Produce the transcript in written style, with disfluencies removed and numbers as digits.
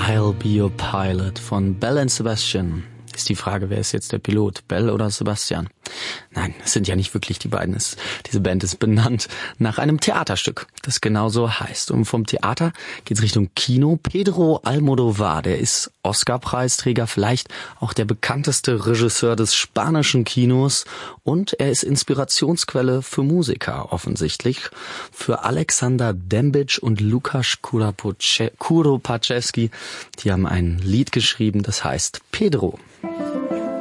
I'll Be Your Pilot von Belle and Sebastian. Ist die Frage, wer ist jetzt der Pilot, Belle oder Sebastian? Nein, es sind ja nicht wirklich die beiden. Diese Band ist benannt nach einem Theaterstück, das genauso heißt. Und vom Theater geht's Richtung Kino. Pedro Almodóvar, der ist Oscar-Preisträger, vielleicht auch der bekannteste Regisseur des spanischen Kinos. Und er ist Inspirationsquelle für Musiker, offensichtlich. Für Alexander Dembic und Lukas Kuropatschewski. Die haben ein Lied geschrieben, das heißt Pedro.